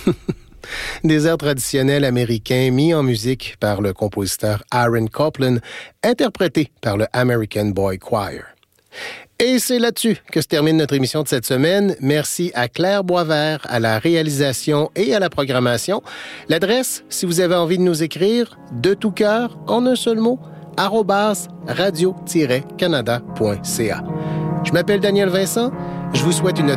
Des airs traditionnels américains mis en musique par le compositeur Aaron Copland, interprétés par le American Boy Choir. Et c'est là-dessus que se termine notre émission de cette semaine. Merci à Claire Boisvert, à la réalisation et à la programmation. L'adresse, si vous avez envie de nous écrire, de tout cœur, en un seul mot, @radio-canada.ca. Je m'appelle Daniel Vincent. Je vous souhaite une